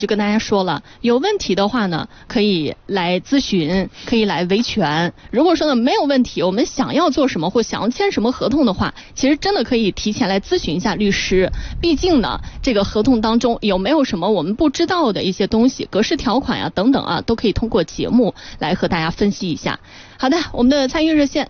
就跟大家说了，有问题的话呢，可以来咨询，可以来维权。如果说呢没有问题，我们想要做什么或想要签什么合同的话，其实真的可以提前来咨询一下律师。毕竟呢，这个合同当中有没有什么我们不知道的一些东西，格式条款呀等等啊，都可以通过节目来和大家分析一下。好的，我们的参与热线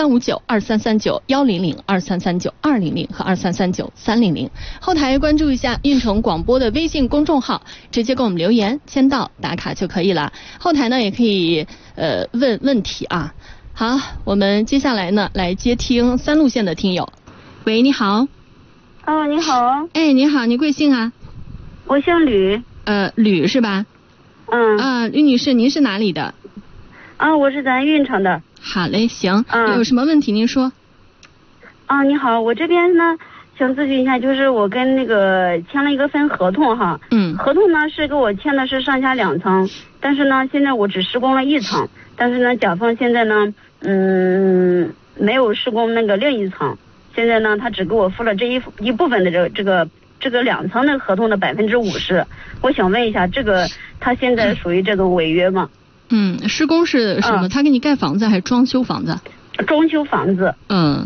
03592339-100，2339-200和2339-300。后台关注一下运城广播的微信公众号，直接给我们留言签到打卡就可以了。后台呢也可以问问题啊。好，我们接下来呢来接听3路线的听友。喂，你好。 哦，你好。 哎，你好，你贵姓啊？ 我姓吕。 吕是吧？吕女士，您是哪里的？ 我是咱运城的。 好嘞，行。有什么问题您说。 你好，我这边呢想咨询一下，就是我跟那个签了一个份合同哈。合同呢是给我签的是上下2层，但是呢现在我只施工了1层，但是呢甲方现在呢没有施工那个另一层，现在呢他只给我付了这一部分的这个2层的合同的50%。我想问一下，这个他现在属于这个违约吗？ 施工是什么？他给你盖房子还是装修房子？ 装修房子。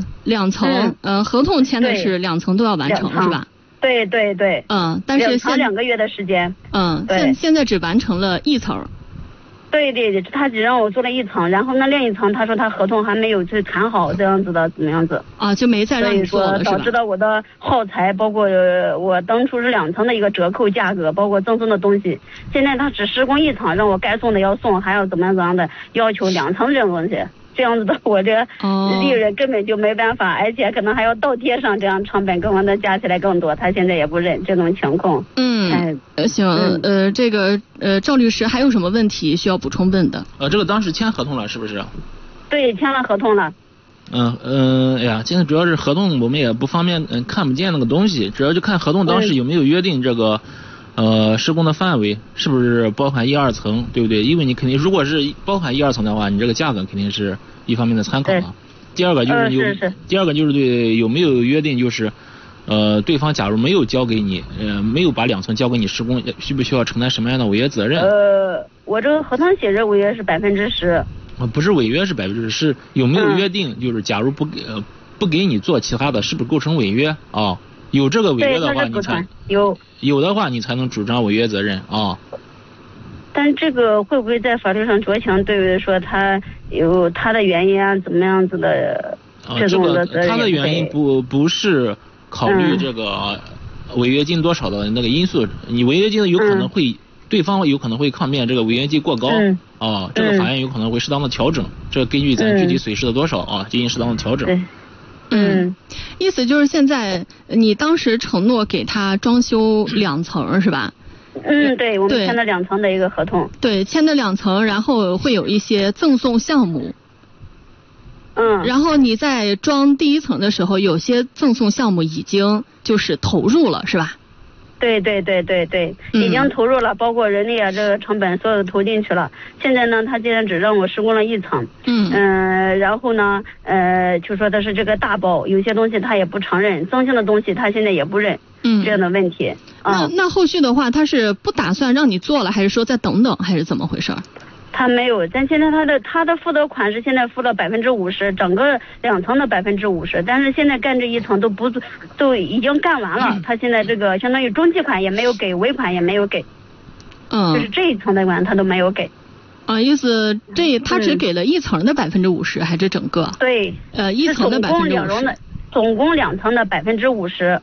2层。合同签的是2层都要完成是吧？ 对对对。 但是 2个月的时间。 现在只完成了1层。 对对对，他只让我做了1层，然后那另一层他说他合同还没有去谈好，这样子的怎么样子？ 就没再让你做了是吧？ 导致到我的耗材，包括我当初是2层的一个折扣价格，包括赠送的东西，现在他只施工1层，让我该送的要送，还要怎么样的要求2层这种东西，这样子的我这利润根本就没办法，而且可能还要倒贴上，这样成本跟我的加起来更多，他现在也不认这种情况。 行。这个赵律师还有什么问题需要补充问的？ 这个当时签合同了是不是？ 对，签了合同了。 哎呀，现在主要是合同我们也不方便看不见那个东西，主要就看合同当时有没有约定这个施工的范围是不是包含1、2层，对不对？因为你肯定如果是包含1、2层的话，你这个价格肯定是一方面的参考嘛。第二个就是对有没有约定，就是对方假如没有交给你，没有把2层交给你施工，需不需要承担什么样的违约责任？ 我这个合同写着违约是10%。 不是违约是10%，是有没有约定？就是假如不给你做其他的，是不是构成违约啊？有这个违约的话，你才有的话你才能主张违约责任啊。 但这个会不会在法律上酌情？对于说他有他的原因啊，怎么样子的这种的责任？ 他的原因不是考虑这个违约金多少的那个因素，你违约金有可能会对方有可能会抗辩这个违约金过高这个法院有可能会适当的调整，这根据咱具体损失的多少进行适当的调整。 意思就是现在你当时承诺给他装修2层是吧？ 对，我们签了2层的一个合同。对， 签的2层，然后会有一些赠送项目。然后你在装第1层的时候，有些赠送项目已经就是投入了，是吧？ 对对对对对，已经投入了，包括人力啊，这个成本所有投进去了。现在呢，他既然只让我施工了1层，然后呢，就说的是这个大包，有些东西他也不承认，增性的东西他现在也不认，这样的问题。 那后续的话，他是不打算让你做了，还是说再等等，还是怎么回事？ 他没有，但现在他的付的款是现在付了50%，整个2层的50%，但是现在干这1层都已经干完了，他现在这个相当于中期款也没有给，尾款也没有给，就是这1层的款他都没有给。 意思他只给了1层的50%，还是整个？ 对 ，1层的50%， 总共2层的50%。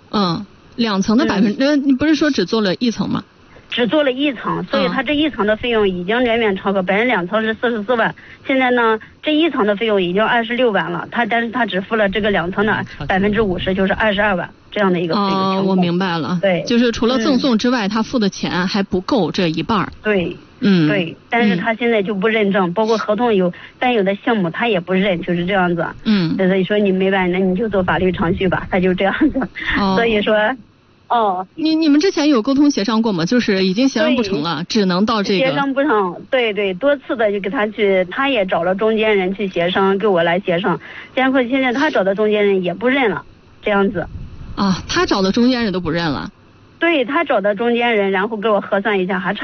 2层的50%，你不是说只做了1层吗？ 只做了1层，所以他这1层的费用已经远远超过，本人2层是44万，现在呢这1层的费用已经26万了，但是他只付了这个2层的50%，就是22万这样的一个费用。 我明白了。对，就是除了赠送之外，他付的钱还不够这一半。 对。对，但是他现在就不认证，包括合同但有的项目他也不认，就是这样子。所以说你没办法，那你就走法律程序吧，他就这样子。所以说。 你们之前有沟通协商过吗？就是已经协商不成了，只能到这个。 协商不成，对，多次的就给他去，他也找了中间人去协商，给我来协商。然后现在他找的中间人也不认了，这样子。 他找的中间人都不认了。 对他找的中间人，然后给我核算一下，还差